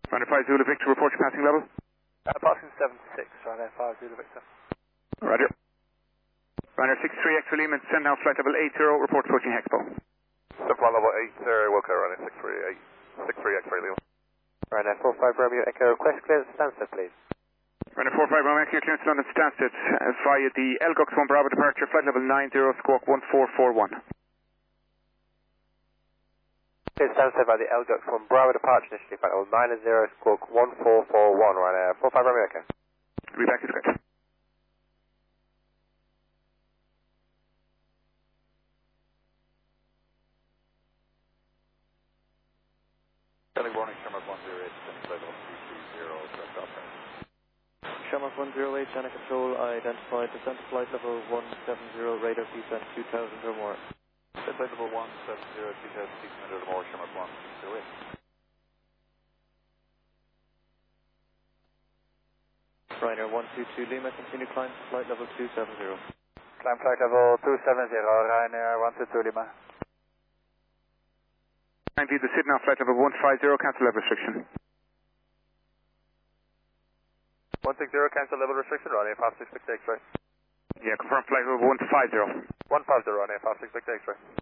Ryanair 5 Zulu Victor, report your passing level. Passing 76, Ryanair 5 Zulu Victor. Roger. Ryanair 63 X-ray Lima, send now flight level 80, report approaching Hexpo. Flight level 80, Wilco, Ryanair 63 X-ray Lima. Ryanair 45 Romeo Echo, request clearance Stansted, please. Ryanair 45 Romeo Echo, clearance London Stansted via the Elgox 1 Bravo departure, flight level 90, squawk 1441. Clearance Stansted by the Elgox 1 Bravo departure initially, flight level 90, squawk 1441, Ryanair 45 Romeo Echo. Be back to script. Telly warning, Shamrock 108, flight level 230, direct operator. Shamrock 108, Channel Control, identified descent flight level 170, radar descent 2000 or more. Flight level 170, 2600 or more, Shamrock 108. Ryanair 122 Lima, continue climb to flight level 270. Climb flight level 270, Ryanair 122 Lima. 90, the Sydney flight level 150, cancel level restriction. 160, cancel level restriction, Ryanair 566 X-ray. Yeah, confirm flight level 150. 150, Ryanair 566 X-ray.